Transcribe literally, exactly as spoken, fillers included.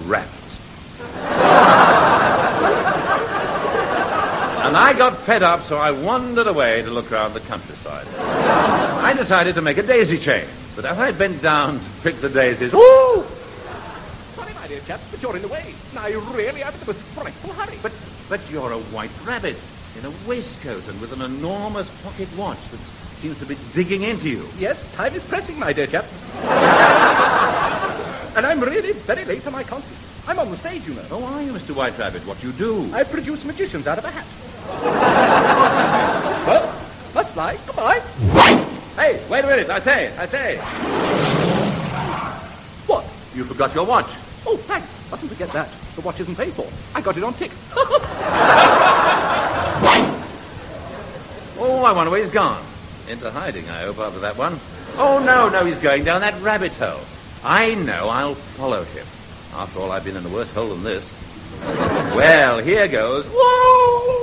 rabbit. And I got fed up, so I wandered away to look round the countryside. I decided to make a daisy chain, but as I bent down to pick the daisies, whoo! Sorry, my dear chap, but you're in the way. I really am in the most frightful hurry. But, but you're a white rabbit in a waistcoat and with an enormous pocket watch that seems to be digging into you. Yes, time is pressing, my dear chap. And I'm really very late for my concert. I'm on the stage, you know. Oh, are you, Mister White Rabbit? What do you do? I produce magicians out of a hat. Well, must fly. Goodbye. Hey, wait a minute. I say, I say. What? You forgot your watch. Oh, thanks. Mustn't forget that. The watch isn't paid for. I got it on tick. Oh, I wonder where he's gone. Into hiding, I hope, after that one. Oh, no, no, he's going down that rabbit hole. I know, I'll follow him. After all, I've been in a worse hole than this. Well, here goes. Whoa!